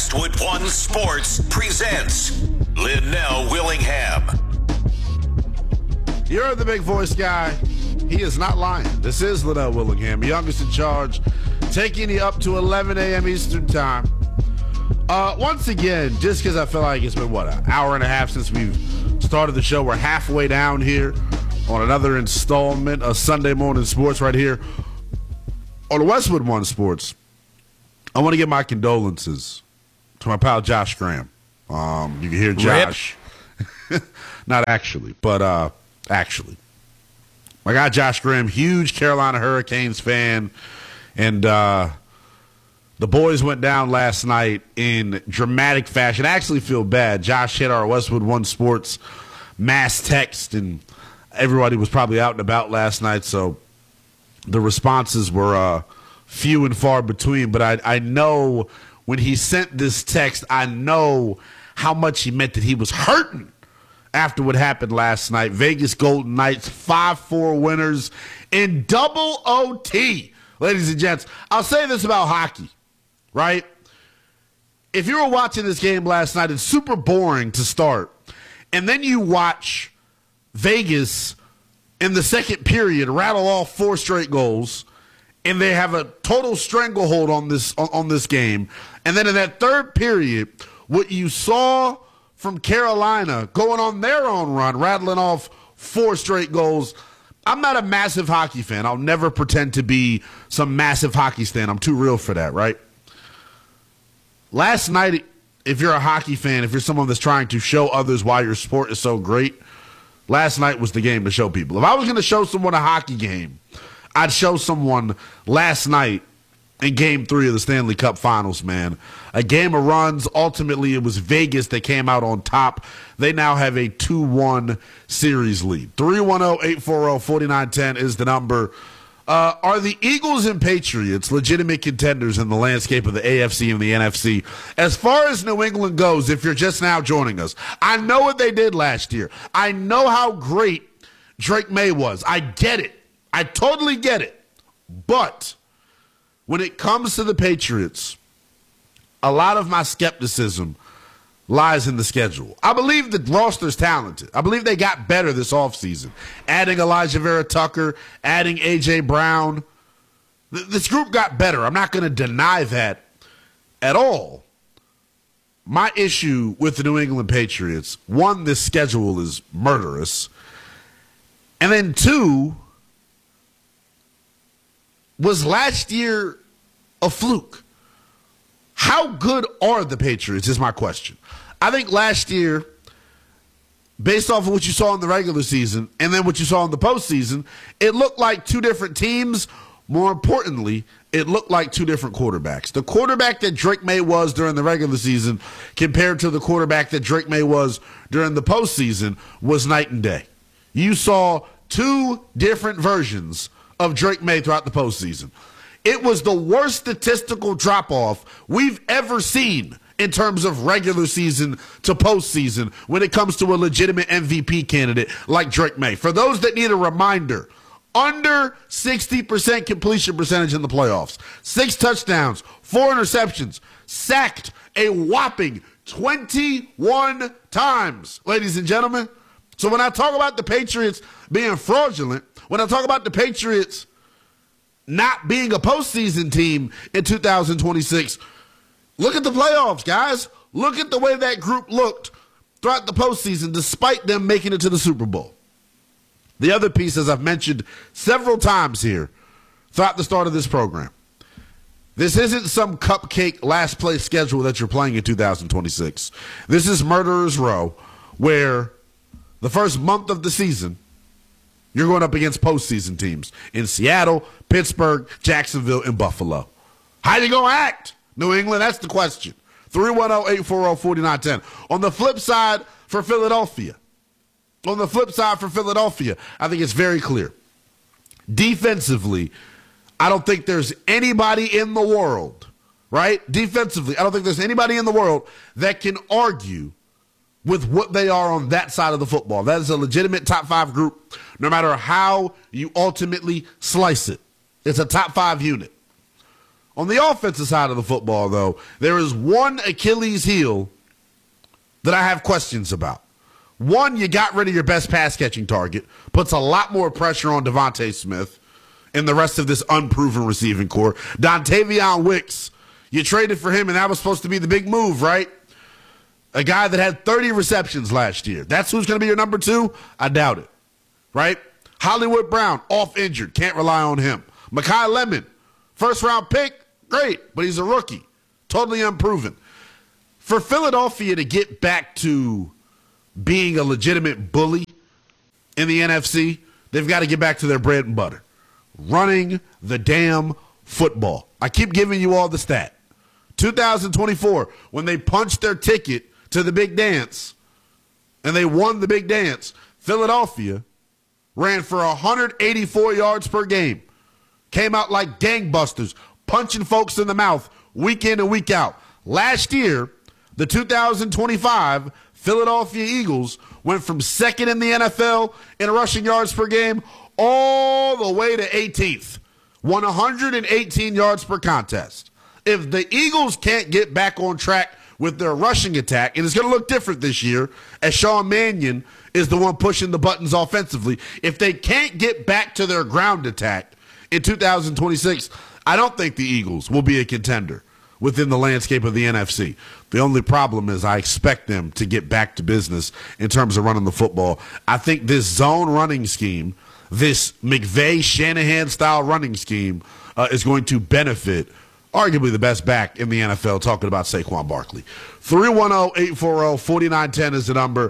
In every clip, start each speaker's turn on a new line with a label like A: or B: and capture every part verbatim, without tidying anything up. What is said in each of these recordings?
A: Westwood One Sports presents Linnell Willingham.
B: You heard the big voice guy. He is not lying. This is Linnell Willingham, youngest in charge, taking you up to eleven a.m. Eastern time. Uh, once again, just because I feel like it's been, what, an hour and a half since we've started the show. We're halfway down here on another installment of Sunday Morning Sports right here on Westwood One Sports. I want to give my condolences to my pal Josh Graham. Um, you can hear Josh. Not actually, but uh, actually. My guy Josh Graham, huge Carolina Hurricanes fan, and uh, the boys went down last night in dramatic fashion. I actually feel bad. Josh hit our Westwood One Sports mass text, and everybody was probably out and about last night, so the responses were uh, few and far between. But I, I know when he sent this text, I know how much he meant that he was hurting after what happened last night. Vegas Golden Knights, five four winners in double O T. Ladies and gents, I'll say this about hockey, right? If you were watching this game last night, it's super boring to start. And then you watch Vegas in the second period rattle off four straight goals, and they have a total stranglehold on this on, on this game. And then in that third period, what you saw from Carolina going on their own run, rattling off four straight goals. I'm not a massive hockey fan. I'll never pretend to be some massive hockey fan. I'm too real for that, right? Last night, if you're a hockey fan, if you're someone that's trying to show others why your sport is so great, last night was the game to show people. If I was going to show someone a hockey game, I'd show someone last night in game three of the Stanley Cup Finals, man. A game of runs. Ultimately, it was Vegas that came out on top. They now have a two one series lead. three one zero, eight four zero, four nine one zero is the number. Uh, are the Eagles and Patriots legitimate contenders in the landscape of the A F C and the N F C? As far as New England goes, if you're just now joining us, I know what they did last year. I know how great Drake May was. I get it. I totally get it. But when it comes to the Patriots, a lot of my skepticism lies in the schedule. I believe the roster's talented. I believe they got better this offseason. Adding Elijah Vera Tucker, adding A J. Brown. Th- this group got better. I'm not going to deny that at all. My issue with the New England Patriots, one, this schedule is murderous. And then two, was last year a fluke? How good are the Patriots is my question. I think last year, based off of what you saw in the regular season and then what you saw in the postseason, it looked like two different teams. More importantly, it looked like two different quarterbacks. The quarterback that Drake May was during the regular season compared to the quarterback that Drake May was during the postseason was night and day. You saw two different versions of Drake May throughout the postseason. It was the worst statistical drop-off we've ever seen in terms of regular season to postseason when it comes to a legitimate M V P candidate like Drake May. For those that need a reminder, under sixty percent completion percentage in the playoffs, six touchdowns, four interceptions, sacked a whopping twenty-one times, ladies and gentlemen. So when I talk about the Patriots being fraudulent, when I talk about the Patriots not being a postseason team in two thousand twenty-six, look at the playoffs, guys. Look at the way that group looked throughout the postseason, despite them making it to the Super Bowl. The other piece, as I've mentioned several times here throughout the start of this program, this isn't some cupcake last place schedule that you're playing in two thousand twenty-six. This is Murderer's Row, where the first month of the season, you're going up against postseason teams in Seattle, Pittsburgh, Jacksonville, and Buffalo. How you going to act, New England? That's the question. three one zero, eight four zero, four nine one zero. On the flip side for Philadelphia, on the flip side for Philadelphia, I think it's very clear. Defensively, I don't think there's anybody in the world, right? Defensively, I don't think there's anybody in the world that can argue with what they are on that side of the football. That is a legitimate top five group, no matter how you ultimately slice it. It's a top five unit. On the offensive side of the football, though, there is one Achilles heel that I have questions about. One, you got rid of your best pass-catching target, puts a lot more pressure on Devontae Smith and the rest of this unproven receiving core. Dontavion Wicks, you traded for him, and that was supposed to be the big move, right? A guy that had thirty receptions last year. That's who's going to be your number two? I doubt it, right? Hollywood Brown, off injured. Can't rely on him. Mekhi Lemon, first-round pick, great, but he's a rookie. Totally unproven. For Philadelphia to get back to being a legitimate bully in the N F C, they've got to get back to their bread and butter. Running the damn football. I keep giving you all the stat. two thousand twenty-four, when they punched their ticket to the big dance, and they won the big dance, Philadelphia ran for one hundred eighty-four yards per game. Came out like gangbusters, punching folks in the mouth week in and week out. Last year, the two thousand twenty-five Philadelphia Eagles went from second in the N F L in rushing yards per game all the way to eighteenth. one hundred eighteen yards per contest. If the Eagles can't get back on track with their rushing attack, and it's going to look different this year as Sean Mannion is the one pushing the buttons offensively, if they can't get back to their ground attack in two thousand twenty-six, I don't think the Eagles will be a contender within the landscape of the N F C. The only problem is I expect them to get back to business in terms of running the football. I think this zone running scheme, this McVay-Shanahan-style running scheme, uh, is going to benefit arguably the best back in the N F L, talking about Saquon Barkley. three one zero, eight four zero, four nine one zero is the number.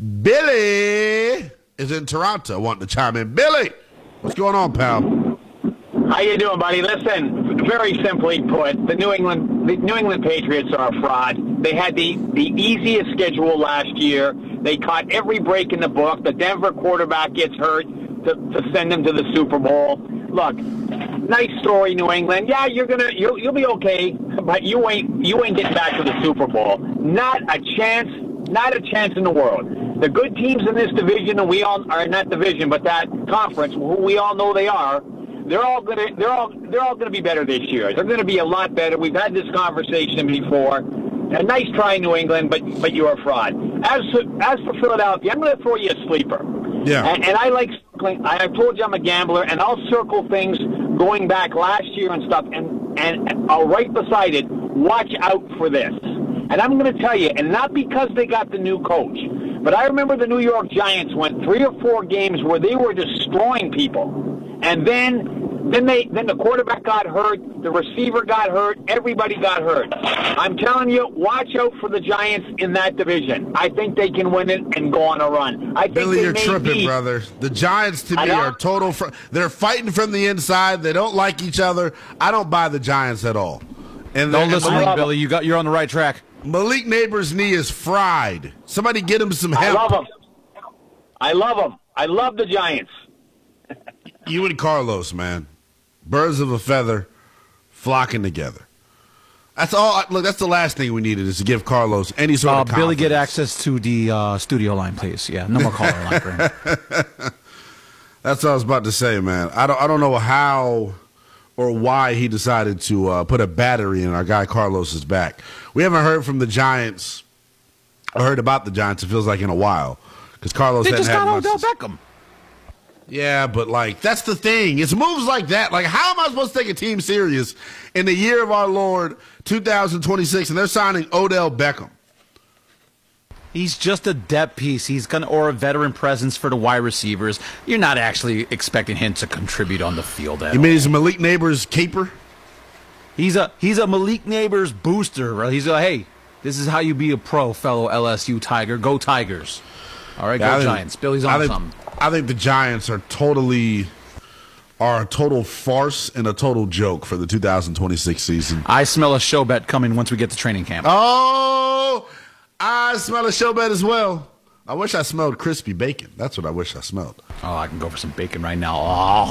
B: Billy is in Toronto wanting to chime in. Billy, what's going on, pal?
C: How you doing, buddy? Listen, very simply put, the New England the New England Patriots are a fraud. They had the, the easiest schedule last year. They caught every break in the book. The Denver quarterback gets hurt to, to send them to the Super Bowl. Look, nice story, New England. Yeah, you're gonna you'll, you'll be okay, but you ain't you ain't getting back to the Super Bowl. Not a chance. Not a chance in the world. The good teams in this division, and we all are not division, but that conference, who we all know they are. They're all gonna. They're all. They're all gonna be better this year. They're gonna be a lot better. We've had this conversation before. A nice try, New England, but but you're a fraud. As for, as for Philadelphia, I'm gonna throw you a sleeper.
B: Yeah.
C: And, and I like. I told you I'm a gambler, and I'll circle things going back last year and stuff, and and I'll write beside it. Watch out for this. And I'm gonna tell you, and not because they got the new coach, but I remember the New York Giants went three or four games where they were destroying people, and then. Then they, then the quarterback got hurt, the receiver got hurt, everybody got hurt. I'm telling you, watch out for the Giants in that division. I think they can win it and go on a run. I think
B: Billy,
C: they
B: you're
C: may
B: tripping,
C: be,
B: brother. The Giants to me are total. Fr- they're fighting from the inside. They don't like each other. I don't buy the Giants at all. And
D: don't listen to
C: Malik,
D: him, Billy. You got, you're on the right track.
B: Malik Neighbors' knee is fried. Somebody get him some
C: I
B: help.
C: love them. I love them. I love the Giants.
B: You and Carlos, man. Birds of a feather flocking together. That's all. Look, that's the last thing we needed is to give Carlos any sort
D: Uh,
B: of
D: Billy, get
B: confidence.
D: access to the uh, studio line, please. Yeah, no more caller line for him.
B: That's what I was about to say, man. I don't. I don't know how or why he decided to uh, put a battery in our guy Carlos's back. We haven't heard from the Giants. I heard about the Giants. It feels like in a while because Carlos
D: They
B: hadn't
D: just
B: had
D: got
B: much
D: Odell
B: to-
D: Beckham.
B: Yeah, but, like, that's the thing. It's moves like that. Like, how am I supposed to take a team serious in the year of our Lord, two thousand twenty-six, and they're signing Odell Beckham?
D: He's just a depth piece. He's gonna or a veteran presence for the wide receivers. You're not actually expecting him to contribute on the field at
B: You
D: all.
B: mean he's a Malik Neighbors keeper?
D: He's a he's a Malik Neighbors booster. Right? He's a hey, this is how you be a pro, fellow L S U Tiger. Go Tigers! All right,
B: Yeah, I
D: go
B: think-
D: Giants. Billy's
B: I
D: on
B: think,
D: something.
B: I think the Giants are totally are a total farce and a total joke for the two thousand twenty-six season.
D: I smell a show bet coming once we get to training camp.
B: Oh, I smell a show bet as well. I wish I smelled crispy bacon. That's what I wish I smelled.
D: Oh, I can go for some bacon right now.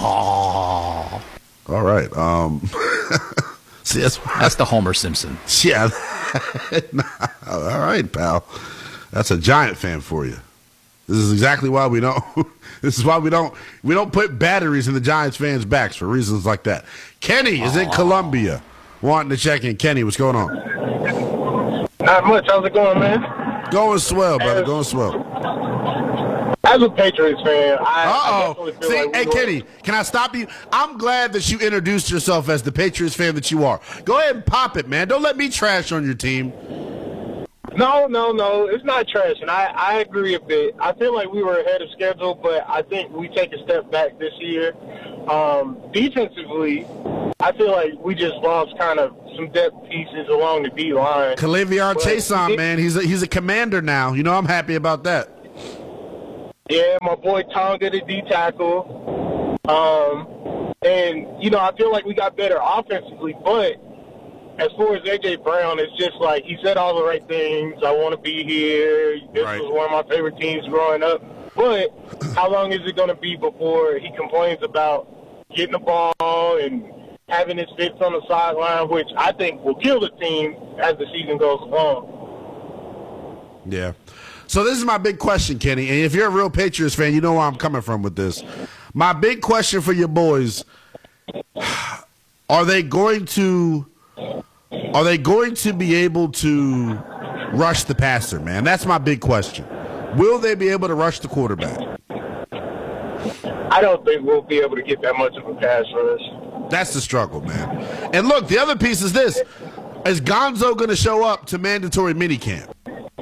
D: Oh,
B: All right. Um, see, that's,
D: that's the Homer Simpson.
B: yeah. Nah, all right, pal. That's a Giant fan for you. This is exactly why we don't. This is why we don't. We don't put batteries in the Giants fans' backs for reasons like that. Kenny is in Columbia. wanting to check in. Kenny, what's going on?
E: Not much. How's it going, man?
B: Going swell, brother. Going swell.
E: As a Patriots fan, I, I
B: Uh-oh.
E: definitely feel
B: See,
E: like
B: hey,
E: we
B: Kenny, can I stop you? I'm glad that you introduced yourself as the Patriots fan that you are. Go ahead and pop it, man. Don't let me trash on your team.
E: No, no, no. It's not trash, and I, I agree a bit. I feel like we were ahead of schedule, but I think we take a step back this year. Um, defensively, I feel like we just lost kind of some depth pieces along the D-line.
B: K'Lavon Chaisson, man, he's a, he's a commander now. You know I'm happy about that.
E: Yeah, my boy Tonga, the D-tackle. Um, and, you know, I feel like we got better offensively, but as far as A J. Brown, it's just like he said all the right things. I want to be here. This
B: right.
E: was one of my favorite teams growing up. But how long is it going to be before he complains about getting the ball and having his fits on the sideline, which I think will kill the team as the season goes along?
B: Yeah. So this is my big question, Kenny. And if you're a real Patriots fan, you know where I'm coming from with this. My big question for your boys, are they going to are they going to be able to rush the passer, man? That's my big question. Will they be able to rush the quarterback?
E: I don't think we'll be able to get that much of a pass rush.
B: That's the struggle, man. And look, the other piece is this. Is Gonzo going to show up to mandatory minicamp?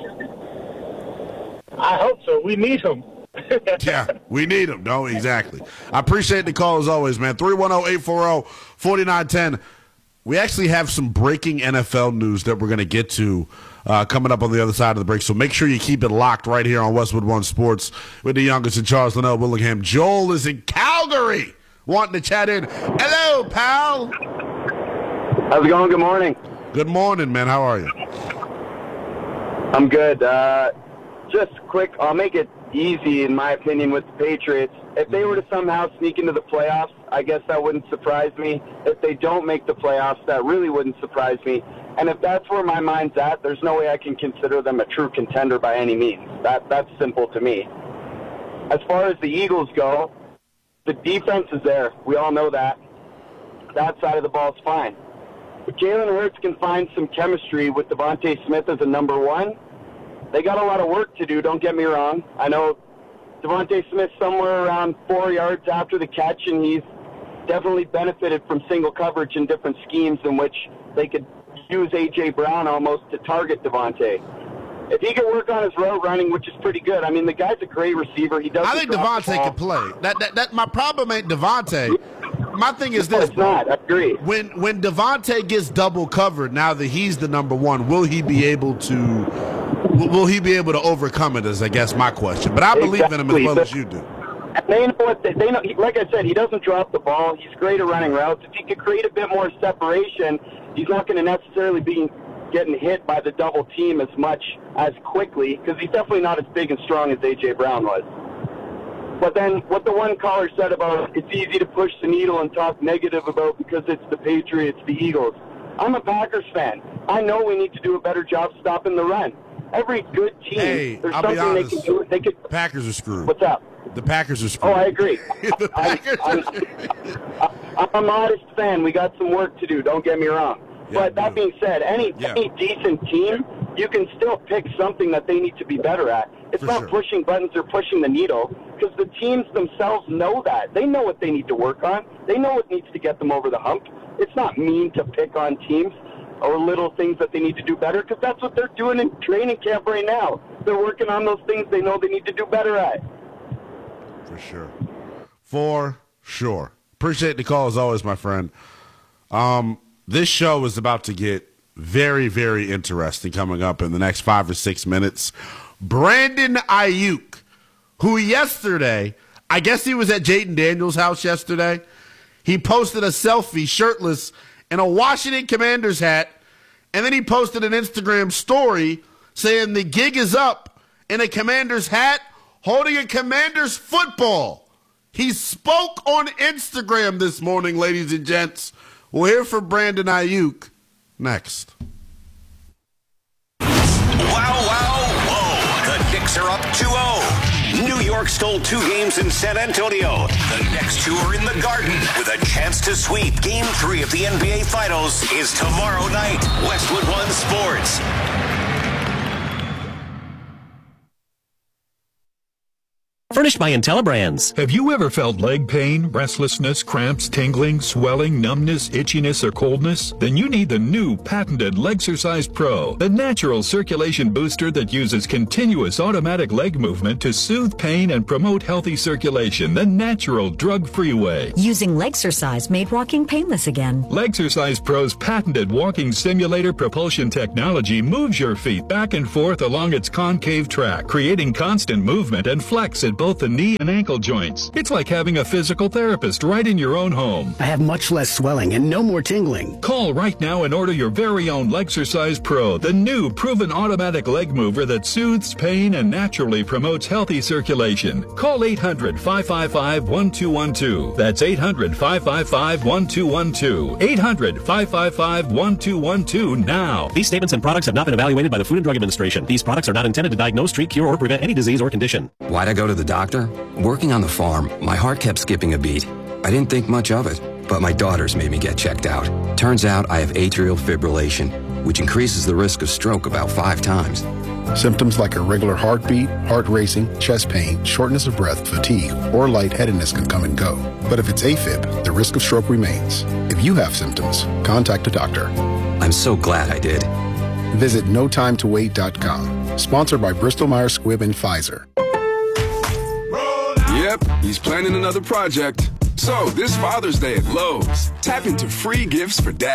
E: I hope so. We need him.
B: Yeah, we need him. No, exactly. I appreciate the call as always, man. three one zero, eight four zero, four nine one zero. We actually have some breaking N F L news that we're going to get to uh, coming up on the other side of the break. So make sure you keep it locked right here on Westwood One Sports with the youngest and Charles Linnell Willingham. Joel is in Calgary wanting to chat in. Hello, pal.
F: How's it going? Good morning.
B: Good morning, man. How are you?
F: I'm good. Uh, just quick, I'll make it easy, in my opinion, with the Patriots. If they were to somehow sneak into the playoffs, I guess that wouldn't surprise me. If they don't make the playoffs, that really wouldn't surprise me. And if that's where my mind's at, there's no way I can consider them a true contender by any means. That That's simple to me. As far as the Eagles go, the defense is there. We all know that. That side of the ball is fine. If Jalen Hurts can find some chemistry with Devontae Smith as a number one, they got a lot of work to do, don't get me wrong. I know Devontae Smith's somewhere around four yards after the catch, and he's definitely benefited from single coverage in different schemes in which they could use A J. Brown almost to target Devontae. If he could work on his route running, which is pretty good. I mean, the guy's a great receiver. He doesn't
B: I think
F: drop the
B: Devontae
F: ball.
B: can play. That, that, that, my problem ain't Devontae. My thing is
F: No,
B: this.
F: it's not. I agree.
B: When when Devontae gets double covered, now that he's the number one, will he be able to will he be able to overcome it? Is I guess my question. But I believe in him as
F: Exactly.
B: well
F: But-
B: as you do.
F: And they know what they, they know. He, like I said, he doesn't drop the ball. He's great at running routes. If he could create a bit more separation, he's not going to necessarily be getting hit by the double team as much as quickly, because he's definitely not as big and strong as A J. Brown was. But then what the one caller said about it's easy to push the needle and talk negative about because it's the Patriots, the Eagles. I'm a Packers fan. I know we need to do a better job stopping the run. Every good team,
B: Hey,
F: there's
B: I'll be
F: something they
B: honest.
F: can do. They could.
B: Packers are screwed.
F: What's up?
B: The Packers are screwed.
F: Oh, I agree.
B: the
F: I'm,
B: Packers
F: I'm,
B: are
F: I'm a modest fan. We got some work to do. Don't get me wrong.
B: Yeah,
F: but that
B: we do.
F: being said, any
B: Yeah.
F: any decent team, you can still pick something that they need to be better at. It's
B: For
F: not
B: sure.
F: pushing buttons or pushing the needle, because the teams themselves know that. They know what they need to work on. They know what needs to get them over the hump. It's not mean to pick on teams or little things that they need to do better, because that's what they're doing in training camp right now. They're working on those things they know they need to do better at.
B: For sure. For sure. Appreciate the call as always, my friend. Um, this show is about to get very, very interesting coming up in the next five or six minutes. Brandon Ayuk, who yesterday, I guess he was at Jaden Daniels' house yesterday. He posted a selfie shirtless in a Washington Commanders hat, and then he posted an Instagram story saying the gig is up in a Commanders hat holding a Commanders football. He spoke on Instagram this morning, ladies and gents. We'll hear from Brandon Ayuk next.
A: Wow, wow, whoa. The Knicks are up two oh. New York York stole two games in San Antonio. The next two are in the Garden with a chance to sweep. Game three of the N B A Finals is tomorrow night. Westwood One Sports.
G: Furnished by IntelliBrands.
H: Have you ever felt leg pain, restlessness, cramps, tingling, swelling, numbness, itchiness, or coldness? Then you need the new patented Legsercise Pro, the natural circulation booster that uses continuous automatic leg movement to soothe pain and promote healthy circulation the natural drug-free way.
I: Using Legsercise made walking painless again.
H: Legsercise Pro's patented walking simulator propulsion technology moves your feet back and forth along its concave track, creating constant movement and flex at both the knee and ankle joints. It's like having a physical therapist right in your own home.
J: I have much less swelling and no more tingling.
H: Call right now and order your very own Legsercise Pro, the new proven automatic leg mover that soothes pain and naturally promotes healthy circulation. Call eight hundred, five five five, one two one two. That's eight hundred, five five five, one two one two. eight hundred, five five five, one two one two now.
G: These statements and products have not been evaluated by the Food and Drug Administration. These products are not intended to diagnose, treat, cure, or prevent any disease or condition.
K: Why'd I go to the doctor? Working on the farm, my heart kept skipping a beat. I didn't think much of it, but my daughters made me get checked out. Turns out I have atrial fibrillation, which increases the risk of stroke about five times.
L: Symptoms like irregular heartbeat, heart racing, chest pain, shortness of breath, fatigue, or lightheadedness can come and go. But if it's AFib, the risk of stroke remains. If you have symptoms, contact a doctor.
K: I'm so glad I did.
L: Visit no time to wait dot com. Sponsored by Bristol Myers Squibb and Pfizer.
M: Yep, he's planning another project. So this Father's Day at Lowe's, tap into free gifts for dad.